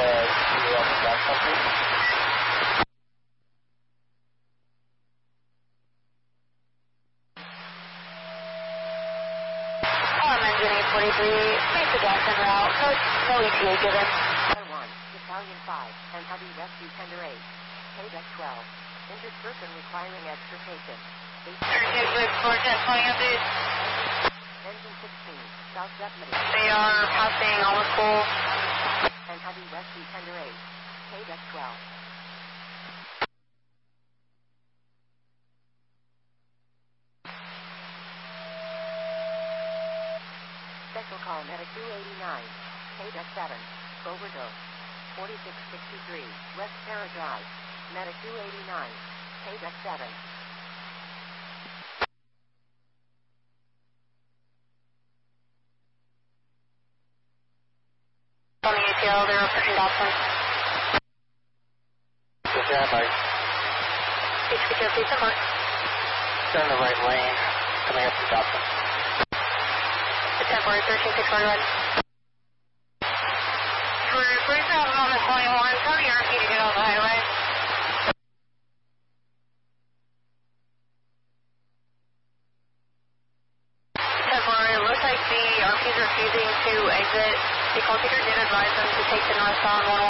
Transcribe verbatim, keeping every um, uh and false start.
T on the back country. Um, engine eight forty-three, make the gas en route, no, no E T A given. one, Battalion five, and Heavy Rescue Tender eight, K D E C twelve, injured person requiring extrication. thirty-six with four ten twenty update. Engine sixteen, South Deputy. They are passing almost full. And Heavy Rescue Tender eight, K D E C twelve. Special call Medic two eighty-nine, K D E C seven, overdose, forty-six sixty-three, West Terra Drive, Medic two eighty-nine, K D E C seven. On the A T L, they're approaching Dawson. Good job, Mike. H P K, please support. They're in the right lane, coming up from Dawson. The temporary thirteen six forty-one. We're three thousand on the twenty-one, tell the R P to get on the highway. Temporary, looks like the R P's refusing to exit. The call taker did advise them to take the northbound one